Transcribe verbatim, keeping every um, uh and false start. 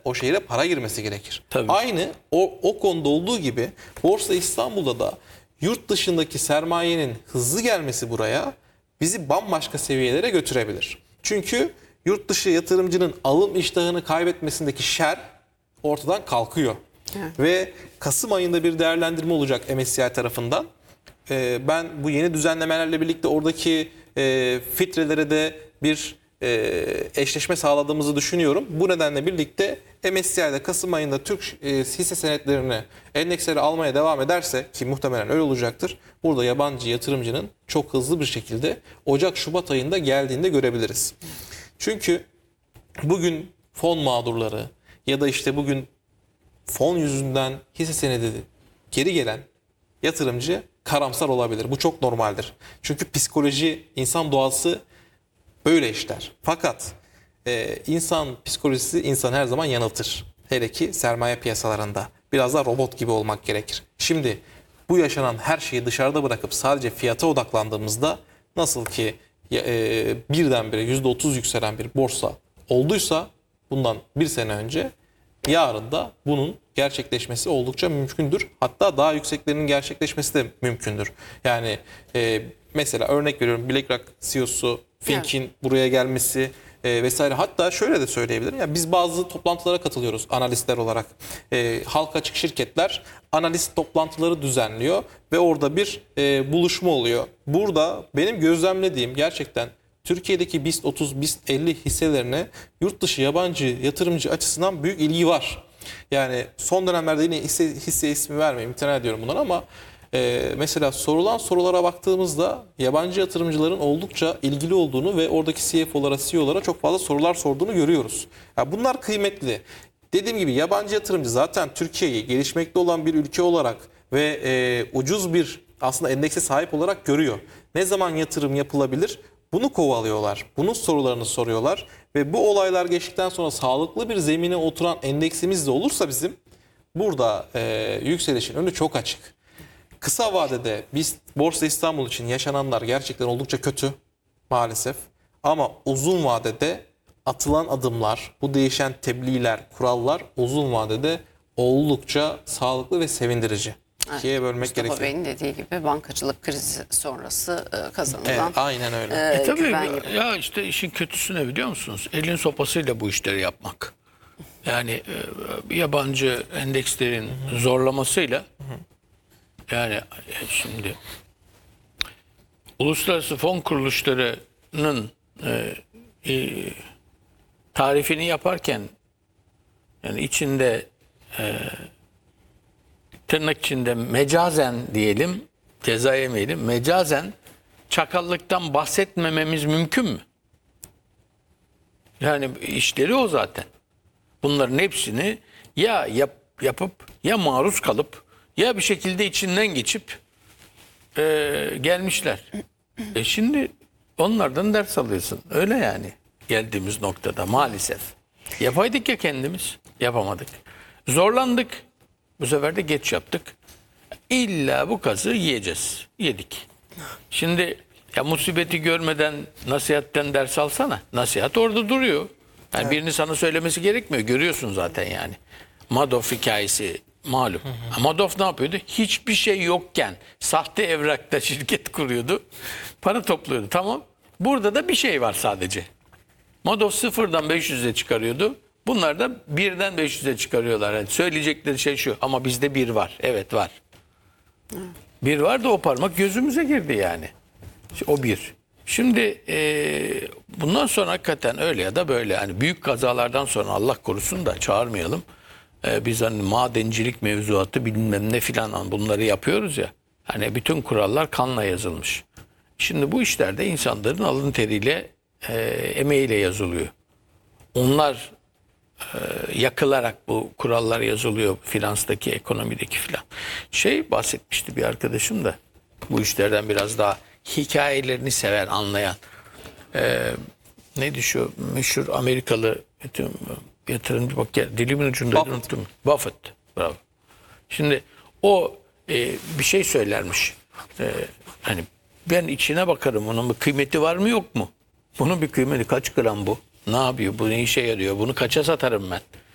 o şehire para girmesi gerekir. Tabii. Aynı o, o konuda olduğu gibi Borsa İstanbul'da da yurt dışındaki sermayenin hızlı gelmesi buraya bizi bambaşka seviyelere götürebilir. Çünkü yurt dışı yatırımcının alım iştahını kaybetmesindeki şer ortadan kalkıyor. Evet. Ve Kasım ayında bir değerlendirme olacak M S C I tarafından. Ee, ben bu yeni düzenlemelerle birlikte oradaki e, filtrelere de bir e, eşleşme sağladığımızı düşünüyorum. Bu nedenle birlikte M S C I'de Kasım ayında Türk e, hisse senetlerini, endeksleri almaya devam ederse, ki muhtemelen öyle olacaktır, burada yabancı yatırımcının çok hızlı bir şekilde Ocak-Şubat ayında geldiğinde görebiliriz. Çünkü bugün fon mağdurları ya da işte bugün fon yüzünden hisse senedi geri gelen yatırımcı karamsar olabilir. Bu çok normaldir. Çünkü psikoloji, insan doğası böyle işler. Fakat e, insan psikolojisi insan her zaman yanıltır. Hele ki sermaye piyasalarında. Biraz da robot gibi olmak gerekir. Şimdi bu yaşanan her şeyi dışarıda bırakıp sadece fiyata odaklandığımızda, nasıl ki e, birdenbire yüzde otuz yükselen bir borsa olduysa bundan bir sene önce, yarın da bunun gerçekleşmesi oldukça mümkündür. Hatta daha yükseklerinin gerçekleşmesi de mümkündür. Yani e, mesela örnek veriyorum, BlackRock C E O'su Fink'in evet. buraya gelmesi e, vesaire. Hatta şöyle de söyleyebilirim. Yani biz bazı toplantılara katılıyoruz analistler olarak. E, halka açık şirketler analist toplantıları düzenliyor ve orada bir e, buluşma oluyor. Burada benim gözlemlediğim, gerçekten Türkiye'deki BIST otuz, BIST elli hisselerine yurt dışı yabancı yatırımcı açısından büyük ilgi var. Yani son dönemlerde yine hisse, hisse ismi vermeyeyim, imtina ediyorum bundan, ama e, mesela sorulan sorulara baktığımızda yabancı yatırımcıların oldukça ilgili olduğunu ve oradaki C F O'lara, C E O'lara çok fazla sorular sorduğunu görüyoruz. Yani bunlar kıymetli. Dediğim gibi yabancı yatırımcı zaten Türkiye'yi gelişmekte olan bir ülke olarak ve e, ucuz bir aslında endekse sahip olarak görüyor. Ne zaman yatırım yapılabilir? Bunu kovalıyorlar. Bunun sorularını soruyorlar. Ve bu olaylar geçtikten sonra sağlıklı bir zemine oturan endeksimiz de olursa bizim, burada e, yükselişin önü çok açık. Kısa vadede biz Borsa İstanbul için yaşananlar gerçekten oldukça kötü maalesef. Ama uzun vadede atılan adımlar, bu değişen tebliğler, kurallar uzun vadede oldukça sağlıklı ve sevindirici. İkiye bölmek Mustafa gerekiyor. Bey'in dediği gibi bankacılık krizi sonrası e, kazanılan Evet, aynen öyle. E, E tabii güven gibi. ya, işte işin kötüsü ne biliyor musunuz? Elin sopasıyla bu işleri yapmak. Yani e, yabancı endekslerin hı hı. zorlamasıyla, hı hı. yani e, şimdi uluslararası fon kuruluşlarının e, e, tarifini yaparken, yani içinde e, tırnak içinde mecazen diyelim, ceza yemeyelim, mecazen çakallıktan bahsetmememiz mümkün mü? Yani işleri o zaten. Bunların hepsini ya yap, yapıp ya maruz kalıp ya bir şekilde içinden geçip e, gelmişler. E şimdi onlardan ders alıyorsun. Öyle yani geldiğimiz noktada maalesef. Yapaydık ya kendimiz, yapamadık. Zorlandık. Bu sefer de geç yaptık. İlla bu kazı yiyeceğiz. Yedik. Şimdi ya musibeti görmeden nasihatten ders alsana. Nasihat orada duruyor. Yani evet. Birinin sana söylemesi gerekmiyor. Görüyorsun zaten yani. Madoff hikayesi malum. Hı hı. Madoff ne yapıyordu? Hiçbir şey yokken sahte evrakta şirket kuruyordu. Para topluyordu. Tamam. Burada da bir şey var sadece. Madoff sıfırdan beş yüze çıkarıyordu. Bunlar da birden beş yüze çıkarıyorlar. Yani söyleyecekleri şey şu: ama bizde bir var. Evet var. Hı. Bir var da o parmak gözümüze girdi yani. O bir. Şimdi e, bundan sonra hakikaten öyle ya da böyle. Yani büyük kazalardan sonra Allah korusun da çağırmayalım. E, biz hani madencilik mevzuatı bilmem ne filan bunları yapıyoruz ya. Hani bütün kurallar kanla yazılmış. Şimdi bu işlerde insanların alın teriyle, e, emeğiyle yazılıyor. Onlar e, yakılarak bu kurallar yazılıyor, finanstaki, ekonomideki filan. Şey bahsetmişti bir arkadaşım da, bu işlerden biraz daha hikayelerini seven, anlayan. E, neydi şu meşhur Amerikalı yatırımcı, bak dilimin ucunda unuttum. Buffett. Bravo. Şimdi o e, bir şey söylermiş. E, hani ben içine bakarım, onun bir kıymeti var mı yok mu? Bunun bir kıymeti kaç gram bu? Ne yapıyor? Bu ne işe yarıyor? Bunu kaça satarım ben?